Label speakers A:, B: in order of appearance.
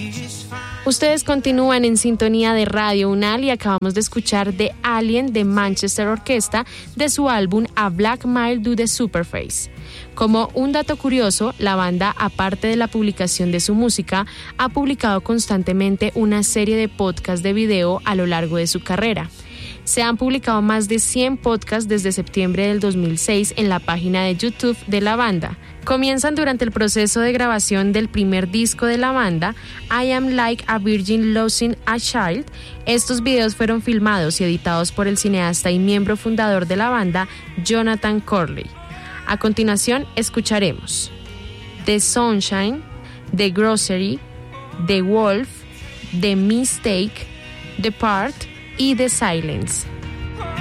A: Ustedes continúan en sintonía de Radio Unal y acabamos de escuchar The Alien de Manchester Orchestra de su álbum A Black Mile Do the Superface. Como un dato curioso, la banda, aparte de la publicación de su música, ha publicado constantemente una serie de podcasts de video a lo largo de su carrera. Se han publicado más de 100 podcasts desde septiembre del 2006 en la página de YouTube de la banda. Comienzan durante el proceso de grabación del primer disco de la banda, I Am Like a Virgin Losing a Child. Estos videos fueron filmados y editados por el cineasta y miembro fundador de la banda, Jonathan Corley. A continuación, escucharemos The Sunshine, The Grocery, The Wolf, The Mistake, The Part y The Silence.